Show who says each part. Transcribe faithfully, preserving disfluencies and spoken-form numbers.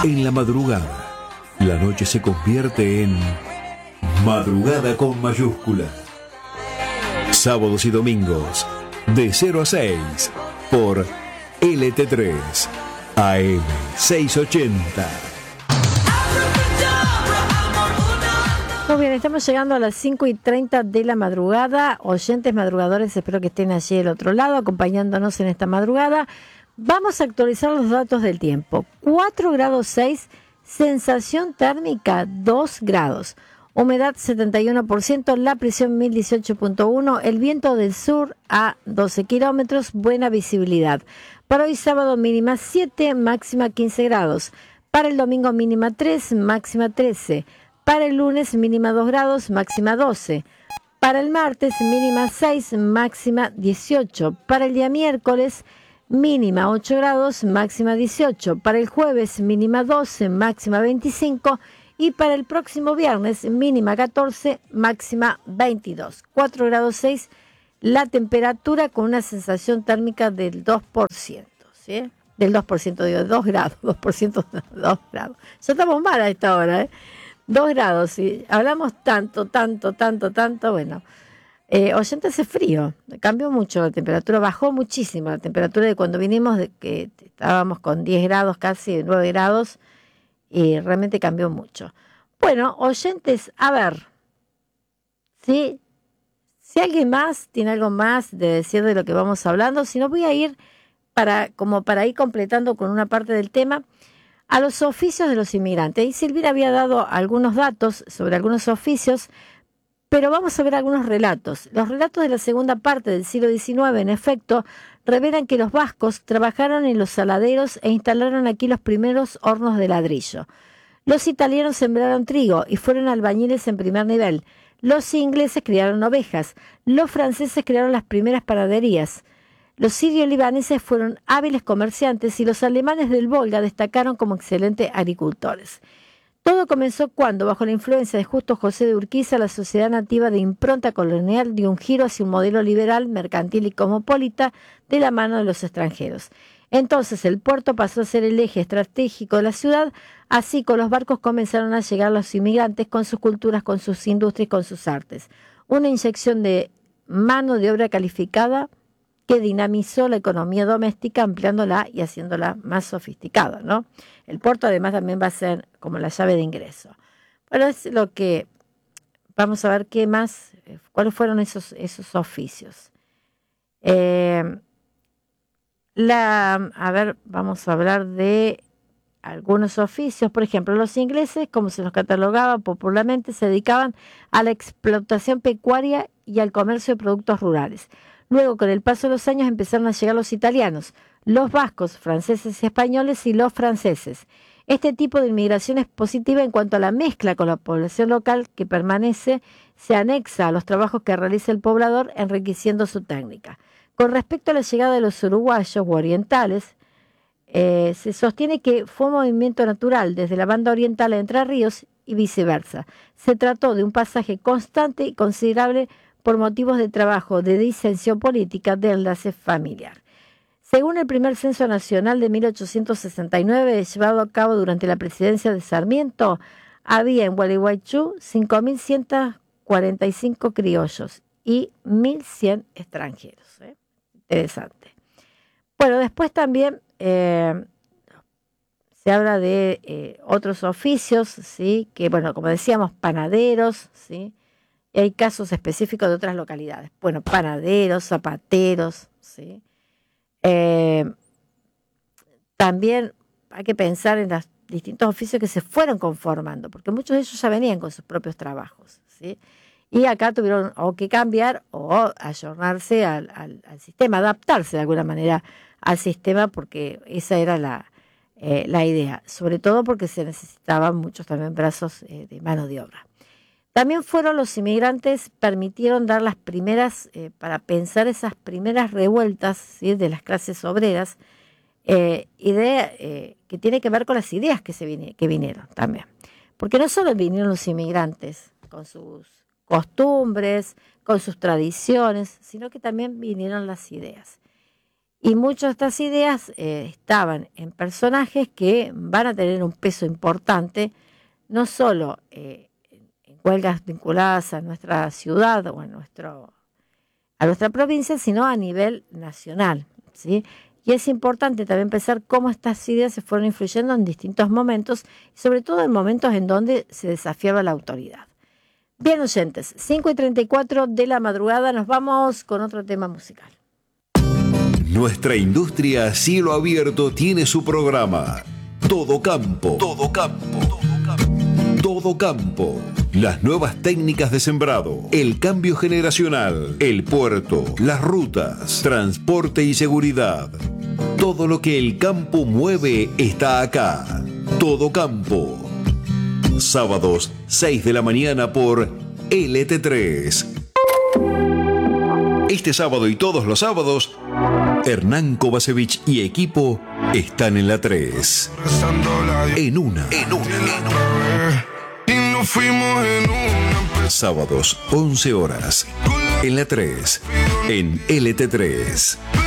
Speaker 1: En la madrugada, la noche se convierte en madrugada con mayúscula. Sábados y domingos, de cero a seis, por L T tres, A M seiscientos ochenta.
Speaker 2: Muy bien, estamos llegando a las cinco y treinta de la madrugada. Oyentes madrugadores, espero que estén allí del otro lado, acompañándonos en esta madrugada. Vamos a actualizar los datos del tiempo. cuatro grados seis, sensación térmica dos grados, humedad setenta y uno por ciento, la presión mil dieciocho punto uno, el viento del sur a doce kilómetros, buena visibilidad. Para hoy sábado mínima siete, máxima quince grados. Para el domingo mínima tres, máxima trece. Para el lunes mínima dos grados, máxima doce. Para el martes mínima seis, máxima dieciocho. Para el día miércoles mínima ocho grados, máxima dieciocho. Para el jueves mínima doce, máxima veinticinco. Y para el próximo viernes mínima catorce, máxima veintidós. cuatro grados seis la temperatura con una sensación térmica del dos por ciento. ¿Sí? Del dos por ciento, digo, dos grados. dos por ciento, dos grados. Ya estamos mal a esta hora, ¿eh? dos grados, y hablamos tanto, tanto, tanto, tanto, bueno, eh, oyente, hace frío, cambió mucho la temperatura, bajó muchísimo la temperatura de cuando vinimos, de que estábamos con diez grados, casi nueve grados, y realmente cambió mucho. Bueno, oyentes, a ver, ¿sí? Si alguien más tiene algo más de decir de lo que vamos hablando, si no voy a ir para, como para ir completando con una parte del tema, a los oficios de los inmigrantes. Y Silvina había dado algunos datos sobre algunos oficios, pero vamos a ver algunos relatos. Los relatos de la segunda parte del siglo diecinueve, en efecto, revelan que los vascos trabajaron en los saladeros e instalaron aquí los primeros hornos de ladrillo. Los italianos sembraron trigo y fueron albañiles en primer nivel. Los ingleses criaron ovejas. Los franceses crearon las primeras panaderías. Los sirio-libaneses fueron hábiles comerciantes y los alemanes del Volga destacaron como excelentes agricultores. Todo comenzó cuando, bajo la influencia de Justo José de Urquiza, la sociedad nativa de impronta colonial dio un giro hacia un modelo liberal, mercantil y cosmopolita de la mano de los extranjeros. Entonces el puerto pasó a ser el eje estratégico de la ciudad, así con los barcos comenzaron a llegar los inmigrantes con sus culturas, con sus industrias y con sus artes. Una inyección de mano de obra calificada que dinamizó la economía doméstica ampliándola y haciéndola más sofisticada, ¿no? El puerto además también va a ser como la llave de ingreso. Bueno, es lo que vamos a ver qué más, cuáles fueron esos, esos oficios. Eh, la, a ver, vamos a hablar de algunos oficios. Por ejemplo, los ingleses, como se los catalogaba popularmente, se dedicaban a la explotación pecuaria y al comercio de productos rurales. Luego, con el paso de los años, empezaron a llegar los italianos, los vascos, franceses y españoles y los franceses. Este tipo de inmigración es positiva en cuanto a la mezcla con la población local que permanece, se anexa a los trabajos que realiza el poblador, enriqueciendo su técnica. Con respecto a la llegada de los uruguayos u orientales, eh, se sostiene que fue un movimiento natural desde la banda oriental de Entre Ríos y viceversa. Se trató de un pasaje constante y considerable por motivos de trabajo, de disensión política, de enlace familiar. Según el primer censo nacional de mil ochocientos sesenta y nueve, llevado a cabo durante la presidencia de Sarmiento, había en Gualeguaychú cinco mil ciento cuarenta y cinco criollos y mil cien extranjeros. ¿eh? Interesante. Bueno, después también eh, se habla de eh, otros oficios, ¿sí? Que, bueno, como decíamos, panaderos, ¿sí? Y hay casos específicos de otras localidades. Bueno, panaderos, zapateros, ¿sí? Eh, también hay que pensar en los distintos oficios que se fueron conformando, porque muchos de ellos ya venían con sus propios trabajos, ¿sí? Y acá tuvieron o que cambiar o ayornarse al, al, al sistema, adaptarse de alguna manera al sistema, porque esa era la, eh, la idea, sobre todo porque se necesitaban muchos también brazos eh, de mano de obra. También fueron los inmigrantes, permitieron dar las primeras, eh, para pensar esas primeras revueltas, ¿sí? De las clases obreras, eh, idea eh, que tiene que ver con las ideas que, se vine, que vinieron también. Porque no solo vinieron los inmigrantes con sus costumbres, con sus tradiciones, sino que también vinieron las ideas. Y muchas de estas ideas eh, estaban en personajes que van a tener un peso importante, no solo eh, en huelgas vinculadas a nuestra ciudad o a, nuestro, a nuestra provincia, sino a nivel nacional, ¿sí? Y es importante también pensar cómo estas ideas se fueron influyendo en distintos momentos, y sobre todo en momentos en donde se desafiaba la autoridad. Bien, oyentes, cinco y treinta y cuatro de la madrugada, nos vamos con otro tema musical.
Speaker 1: Nuestra industria a cielo abierto tiene su programa. Todo campo. Todo campo. Todo campo. Todo campo. Las nuevas técnicas de sembrado, el cambio generacional, el puerto, las rutas, transporte y seguridad. Todo lo que el campo mueve está acá. Todo campo. Sábados, seis de la mañana por L T tres. Este sábado y todos los sábados, Hernán Kovacevic y equipo están en la tres. En una. En una. En una. Y nos fuimos en una. Sábados, once horas. En la tres. En L T tres.